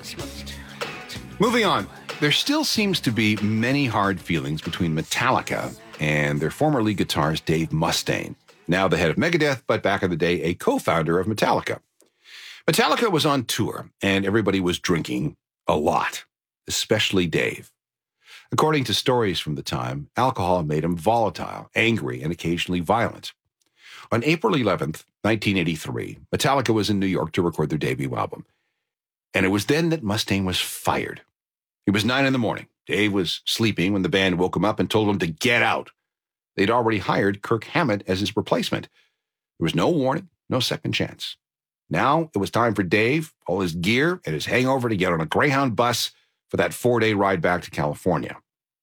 Moving on, there still seems to be many hard feelings between Metallica and their former lead guitarist Dave Mustaine, now the head of Megadeth, but back in the day a co-founder of Metallica. Metallica was on tour, and everybody was drinking a lot, especially Dave. According to stories from the time, alcohol made him volatile, angry, and occasionally violent. On April 11th, 1983, Metallica was in New York to record their debut album. And it was then that Mustaine was fired. It was 9 a.m. Dave was sleeping when the band woke him up and told him to get out. They'd already hired Kirk Hammett as his replacement. There was no warning, no second chance. Now it was time for Dave, all his gear, and his hangover to get on a Greyhound bus for that 4-day ride back to California.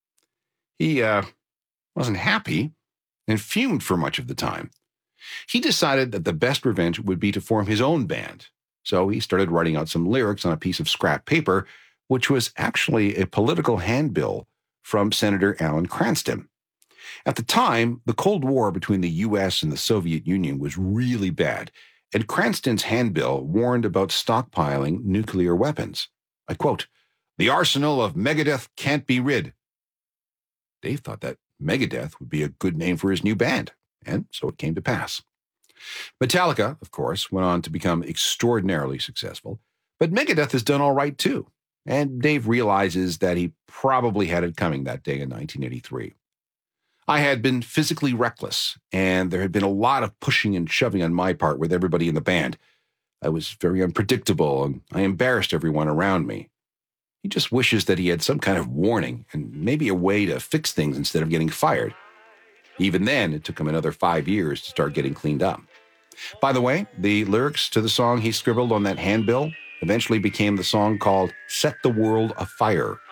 He wasn't happy and fumed for much of the time. He decided that the best revenge would be to form his own band. So he started writing out some lyrics on a piece of scrap paper, which was actually a political handbill from Senator Alan Cranston. At the time, the Cold War between the U.S. and the Soviet Union was really bad, and Cranston's handbill warned about stockpiling nuclear weapons. I quote, "The arsenal of Megadeth can't be rid." Dave thought that Megadeth would be a good name for his new band, and so it came to pass. Metallica, of course, went on to become extraordinarily successful, but Megadeth has done all right too, and Dave realizes that he probably had it coming that day in 1983. I had been physically reckless, and there had been a lot of pushing and shoving on my part with everybody in the band. I was very unpredictable, and I embarrassed everyone around me. He just wishes that he had some kind of warning and maybe a way to fix things instead of getting fired. Even then, it took him another 5 years to start getting cleaned up. By the way, the lyrics to the song he scribbled on that handbill eventually became the song called "Set the World Afire."